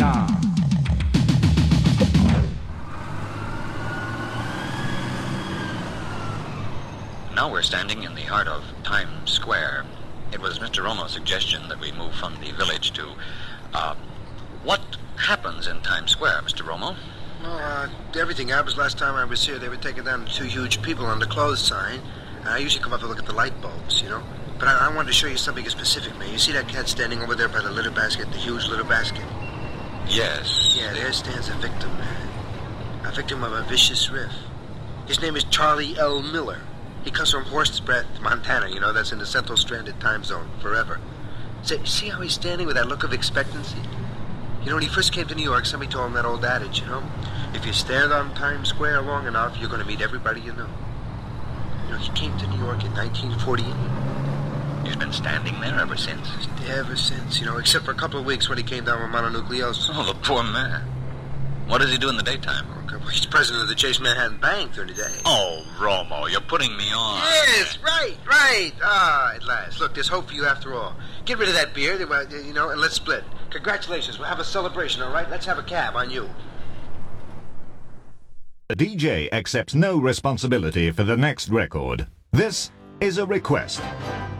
Nah. Now we're standing in the heart of Times Square. It was Mr. Romo's suggestion that we move from the village to, what happens in Times Square, Mr. Romo? Well, everything happens. Last time I was here, they were taking down the two huge people on the clothes sign. I usually come up and look at the light bulbs, you know. But I wanted to show you something specific, man. You see that cat standing over there by the litter basket, the huge litter basket? Yes. Yeah, there stands a victim, man. A victim of a vicious riff. His name is Charlie L. Miller. He comes from Horse Breath, Montana, you know, that's in the Central Stranded Time Zone, forever. See how he's standing with that look of expectancy? You know, when he first came to New York, somebody told him that old adage, you know? If you stand on Times Square long enough, you're going to meet everybody you know. You know, he came to New York in 1948. He's been standing there ever since. Ever since, you know, except for a couple of weeks when he came down with mononucleosis. Oh, the poor man. What does he do in the daytime? Okay, well, he's president of the Chase Manhattan Bank during the day. Oh, Romo, you're putting me on. Yes, right. Ah, at last. Look, there's hope for you after all. Get rid of that beer, you know, and let's split. Congratulations. We'll have a celebration, all right? Let's have a cab on you. The DJ accepts no responsibility for the next record. This is a request.